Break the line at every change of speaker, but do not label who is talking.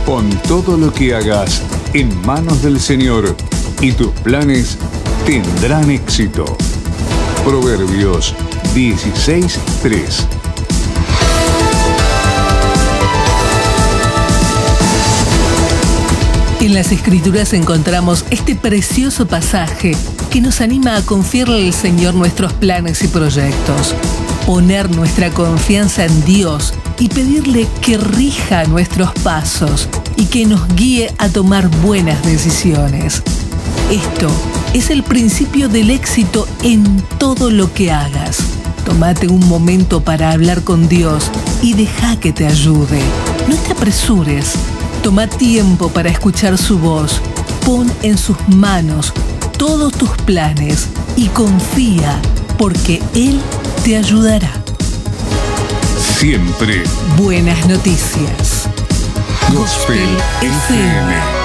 Pon todo lo que hagas en manos del Señor y tus planes tendrán éxito. Proverbios 16:3.
En las Escrituras encontramos este precioso pasaje que nos anima a confiarle al Señor nuestros planes y proyectos, poner nuestra confianza en Dios y pedirle que rija nuestros pasos y que nos guíe a tomar buenas decisiones. Esto es el principio del éxito en todo lo que hagas. Tómate un momento para hablar con Dios y deja que te ayude. No te apresures. Toma tiempo para escuchar su voz. Pon en sus manos todos tus planes y confía, porque Él te ayudará.
Siempre
buenas noticias.
Gospel FM.